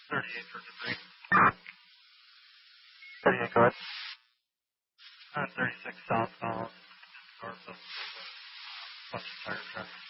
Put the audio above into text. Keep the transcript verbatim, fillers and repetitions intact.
thirty-eight for debris. thirty-eight, go ahead. Uh, thirty-six southbound, north of a bunch of tire traffic.